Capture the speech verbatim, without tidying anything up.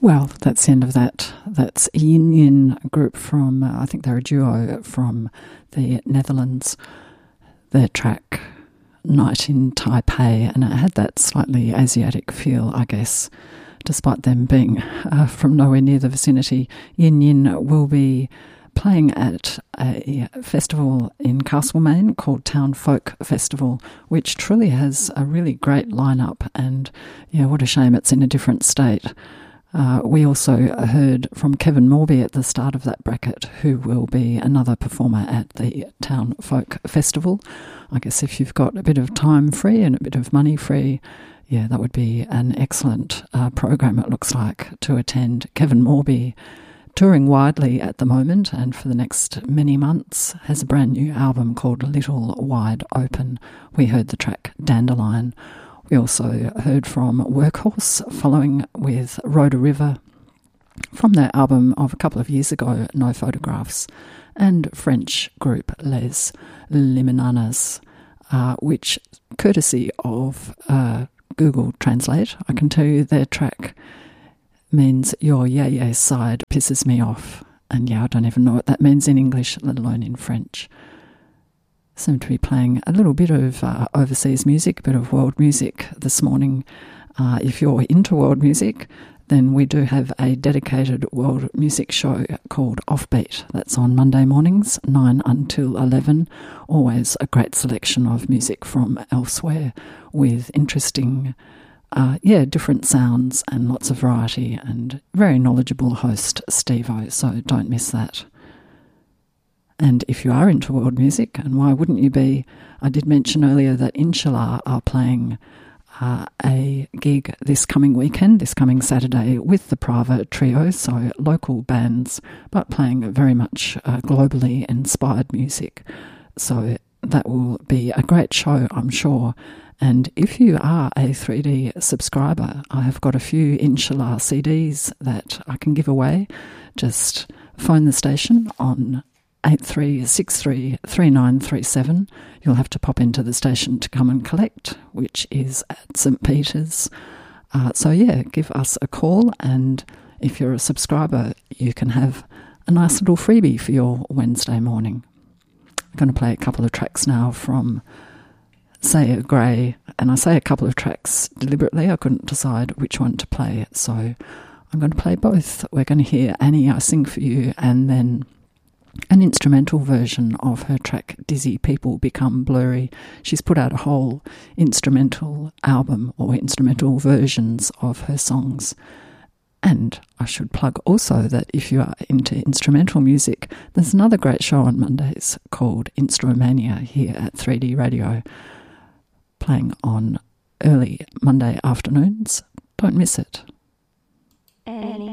Well, that's the end of that. That's Yin Yin group from, uh, I think they're a duo from the Netherlands. Their track, Night in Taipei, and it had that slightly Asiatic feel, I guess, despite them being uh, from nowhere near the vicinity. Yin Yin will be playing at a festival in Castlemaine called Town Folk Festival, which truly has a really great lineup, and yeah, what a shame it's in a different state. Uh, we also heard from Kevin Morby at the start of that bracket, who will be another performer at the Town Folk Festival. I guess if you've got a bit of time free and a bit of money free, yeah, that would be an excellent uh, program, it looks like, to attend. Kevin Morby, touring widely at the moment and for the next many months, has a brand new album called Little Wide Open. We heard the track Dandelion. We also heard from Workhorse, following with Rhoda River from their album of a couple of years ago, No Photographs, and French group Les Liminanas, uh, which, courtesy of uh, Google Translate, I can tell you their track means your yeah-yeah side pisses me off. And yeah, I don't even know what that means in English, let alone in French. Seem to be playing a little bit of uh, overseas music, a bit of world music this morning. Uh, if you're into world music, then we do have a dedicated world music show called Offbeat. That's on Monday mornings, nine until eleven. Always a great selection of music from elsewhere with interesting, uh, yeah, different sounds and lots of variety, and very knowledgeable host Steve-O, so don't miss that. And if you are into world music, and why wouldn't you be, I did mention earlier that Inshallah are playing uh, a gig this coming weekend, this coming Saturday, with the Prava Trio, so local bands, but playing very much uh, globally inspired music. So that will be a great show, I'm sure. And if you are a three D subscriber, I have got a few Inshallah C Ds that I can give away. Just phone the station on eight three six three, three nine three seven. You'll have to pop into the station to come and collect, which is at St Peter's. Uh, so yeah, give us a call, and if you're a subscriber, you can have a nice little freebie for your Wednesday morning. I'm going to play a couple of tracks now from Saya Gray, and I say a couple of tracks deliberately. I couldn't decide which one to play, so I'm going to play both. We're going to hear Annie, I Sing For You, and then an instrumental version of her track Dizzy People Become Blurry. She's put out a whole instrumental album, or instrumental versions of her songs. And I should plug also that if you are into instrumental music, there's another great show on Mondays called Instrumania here at three D Radio, playing on early Monday afternoons. Don't miss it. Annie.